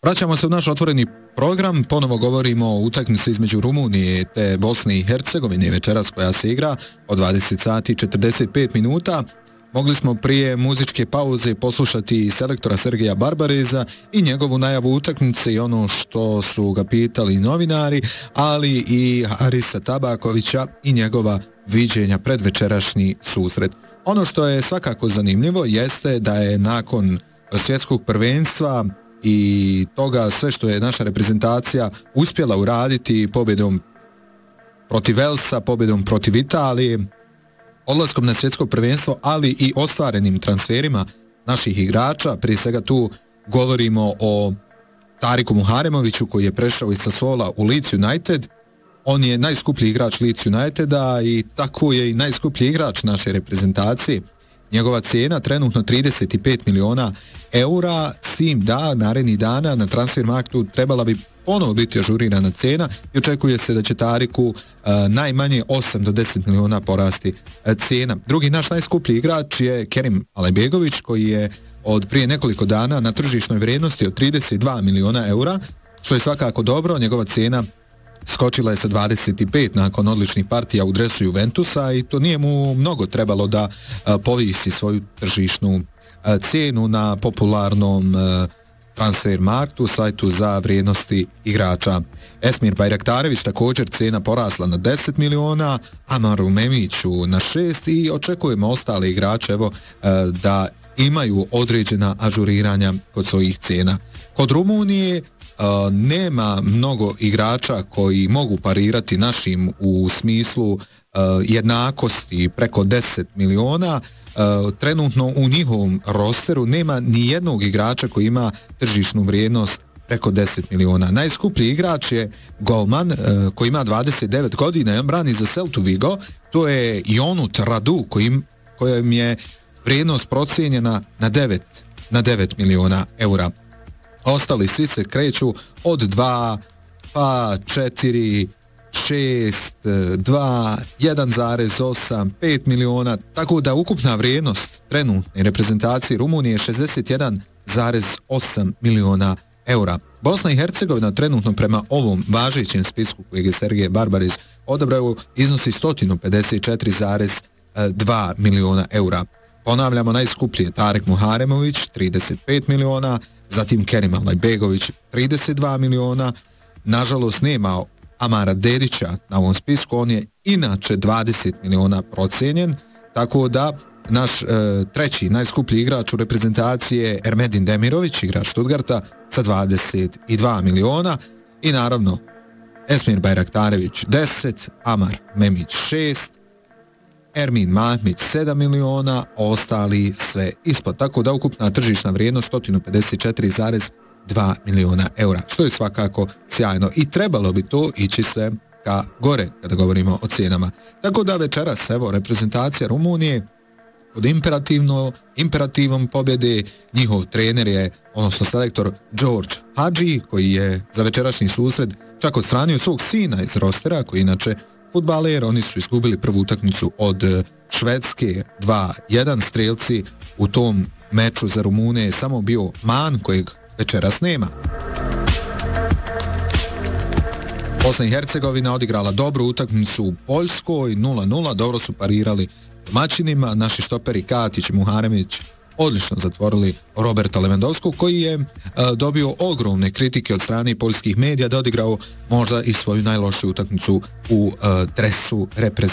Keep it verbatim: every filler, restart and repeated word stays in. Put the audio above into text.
Vraćamo se u naš otvoreni program, ponovo govorimo o utakmici između Rumunije te Bosne i Hercegovine večeras koja se igra od dvadeset sati i četrdeset pet minuta. Mogli smo prije muzičke pauze poslušati selektora Sergeja Barbareza i njegovu najavu utakmice i ono što su ga pitali novinari, ali i Harisa Tabakovića i njegova viđenja pred večerašnji susret. Ono što je svakako zanimljivo jeste da je nakon svjetskog prvenstva i toga sve što je naša reprezentacija uspjela uraditi pobjedom protiv Velsa, pobjedom protiv Italije, odlaskom na svjetsko prvenstvo, ali i ostvarenim transferima naših igrača. Prije svega tu govorimo o Tariku Muharemoviću koji je prešao iz Sassuola u Leeds United. On je najskuplji igrač Leeds Uniteda i tako je i najskuplji igrač naše reprezentacije. Njegova cijena trenutno trideset pet miliona eura, s tim da narednih dana na Transfermarktu trebala bi ponovo biti ažurirana cena i očekuje se da će Tariku uh, najmanje osam do deset miliona porasti uh, cijena. Drugi naš najskuplji igrač je Kerim Alajbegović koji je od prije nekoliko dana na tržišnoj vrijednosti od trideset dva miliona eura, što je svakako dobro. Njegova cijena skočila je sa dvadeset pet nakon odličnih partija u dresu Juventusa i to nije mu mnogo trebalo da uh, povisi svoju tržišnu uh, cijenu na popularnom uh, Transfermarktu, sajtu za vrijednosti igrača. Esmir Bajraktarević također cijena porasla na deset miliona, Amaru Memiću na šest i očekujemo ostale igrače evo, uh, da imaju određena ažuriranja kod svojih cijena. Kod Rumunije Uh, nema mnogo igrača koji mogu parirati našim u smislu uh, jednakosti preko deset miliona. Uh, trenutno u njihovom rosteru nema ni jednog igrača koji ima tržišnu vrijednost preko deset miliona. Najskuplji igrač je golman uh, koji ima dvadeset devet godina i on brani za Celtu Vigo. To je Ionut Radu kojim, kojem je vrijednost procijenjena na devet, na devet miliona eura. Ostali svi se kreću od dva, pa četiri, šest, dva, jedan zarez osam, pet miliona, tako da ukupna vrijednost trenutne reprezentacije Rumunije je šezdeset jedan zarez osam miliona eura. Bosna i Hercegovina trenutno prema ovom važećem spisku kojeg je Sergej Barbarez odabrao iznosi sto pedeset četiri zarez dva miliona eura. Ponavljamo, najskuplji je Tarik Muharemović, trideset pet miliona, zatim Kerim Alajbegović, trideset dva miliona, nažalost nema Amara Dedića na ovom spisku, on je inače dvadeset miliona procijenjen, tako da naš e, treći najskuplji igrač u reprezentaciji je Ermedin Demirović, igrač Stuttgarta, sa dvadeset dva miliona i naravno Esmir Bajraktarević deset, Amar Memić šest, Ermin Mahmić sedam miliona, ostali sve ispod. Tako da ukupna tržišna vrijednost sto pedeset četiri zarez dva miliona eura, što je svakako sjajno i trebalo bi to ići sve ka gore kada govorimo o cijenama. Tako da večeras, evo, reprezentacija Rumunije pod imperativno, imperativom pobjede, njihov trener je, odnosno selektor George Hadži, koji je za večerašnji susret čak odstranio svog sina iz rostera, koji inače fudbaler. Oni su izgubili prvu utakmicu od Švedske dva jedan. Strelci u tom meču za Rumune je samo bio Man, kojeg večeras nema. Bosna i Hercegovina odigrala dobru utakmicu u Poljskoj nula nula, dobro su parirali domaćinima. Naši štoperi Katić i Muharemović odlično zatvorili Roberta Lewandowskog, koji je uh, dobio ogromne kritike od strane poljskih medija da odigrao možda i svoju najlošiju utakmicu u uh, dresu reprezentacije